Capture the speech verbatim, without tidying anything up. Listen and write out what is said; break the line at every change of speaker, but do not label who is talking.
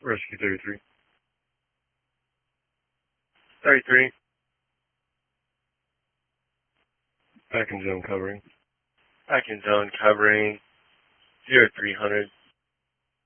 Rescue thirty-three. thirty-three. Back in zone covering. Back in zone covering. Zero three hundred.